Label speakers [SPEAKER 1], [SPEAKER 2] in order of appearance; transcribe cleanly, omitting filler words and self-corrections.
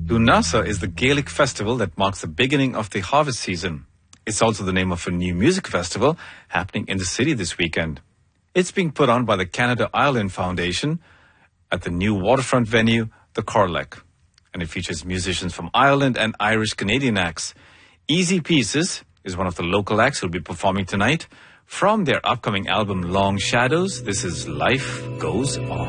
[SPEAKER 1] Lunasa is the Gaelic festival that marks the beginning of the harvest season. It's also the name of a new music festival happening in the city this weekend. It's being put on by the Canada Ireland Foundation at the new waterfront venue, the Corlech. And it features musicians from Ireland and Irish Canadian acts. Easy Pieces is one of the local acts who'll be performing tonight. From their upcoming album Long Shadows, this is Life Goes On.